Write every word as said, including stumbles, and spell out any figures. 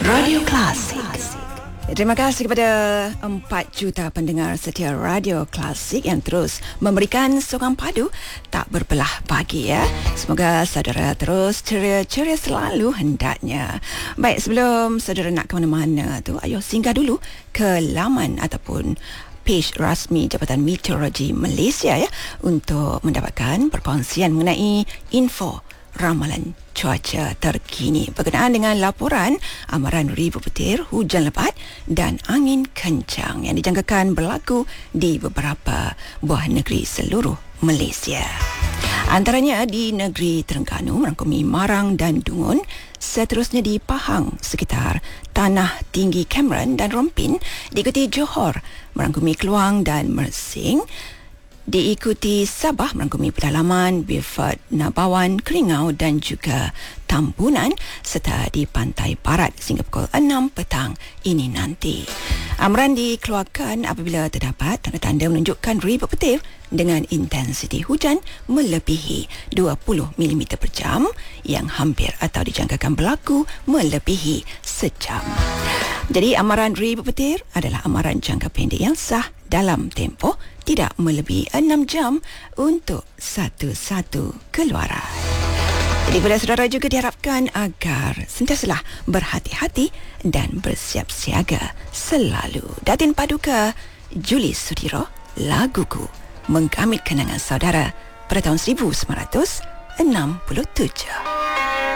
Radio Klasik. Terima kasih kepada empat juta pendengar setia Radio Klasik yang terus memberikan sokongan padu tak berbelah bagi ya. Semoga saudara terus ceria-ceria selalu hendaknya. Baik, sebelum saudara nak ke mana-mana tu, ayo singgah dulu ke laman ataupun page rasmi Jabatan Meteorologi Malaysia ya untuk mendapatkan perkongsian mengenai info ramalan cuaca terkini berkenaan dengan laporan amaran ribu petir, hujan lebat dan angin kencang yang dijangkakan berlaku di beberapa buah negeri seluruh Malaysia. Antaranya di negeri Terengganu merangkumi Marang dan Dungun, seterusnya di Pahang sekitar Tanah Tinggi Cameron dan Rompin, diikuti Johor merangkumi Keluang dan Mersing, diikuti Sabah merangkumi pedalaman Beaufort, Nabawan, Keringau dan juga Tambunan, serta di pantai barat sehingga pukul enam petang ini nanti. Amaran dikeluarkan apabila terdapat tanda-tanda menunjukkan ribu petir dengan intensiti hujan melebihi dua puluh milimeter per jam yang hampir atau dijangkakan berlaku melebihi sejam. Jadi amaran ribu petir adalah amaran jangka pendek yang sah dalam tempoh tidak melebihi enam jam untuk satu-satu keluaran. Jadi kepada saudara juga diharapkan agar sentiasalah berhati-hati dan bersiap siaga selalu. Datin Paduka, Julie Sudiro, Laguku menggamit kenangan saudara pada tahun seribu sembilan ratus enam puluh tujuh.